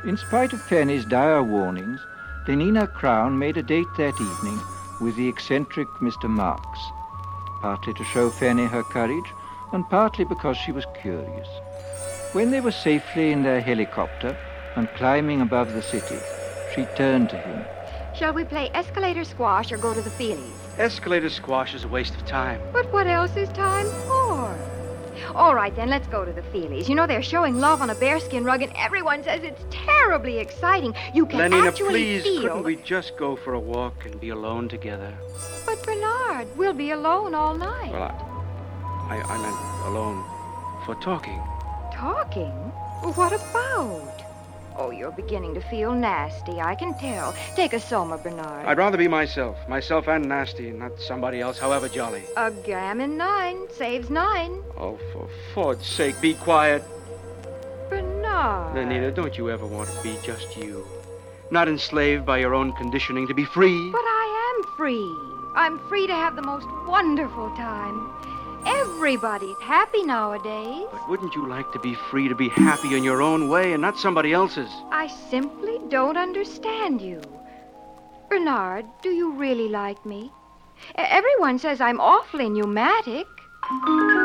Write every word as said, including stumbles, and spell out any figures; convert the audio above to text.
In spite of Fanny's dire warnings, Lenina Crown made a date that evening with the eccentric Mister Marks, partly to show Fanny her courage, and partly because she was curious. When they were safely in their helicopter and climbing above the city, she turned to him. Shall we play escalator squash or go to the Feelies? Escalator squash is a waste of time. But what else is time for? All right, then, let's go to the Feelies. You know, they're showing love on a bearskin rug, and everyone says it's terribly exciting. You can Lenina, actually please, feel... couldn't we just go for a walk and be alone together? But, Bernard, we'll be alone all night. Well, I, I, I meant alone for talking. Talking? What about? Oh, you're beginning to feel nasty, I can tell. Take a soma, Bernard. I'd rather be myself. Myself and nasty, not somebody else, however jolly. A gammon nine saves nine. Oh, for Ford's sake, be quiet. Bernard. Lenina, don't you ever want to be just you? Not enslaved by your own conditioning, to be free. But I am free. I'm free to have the most wonderful time. Everybody's happy nowadays. But wouldn't you like to be free to be happy in your own way and not somebody else's? I simply don't understand you. Bernard, do you really like me? E- Everyone says I'm awfully pneumatic.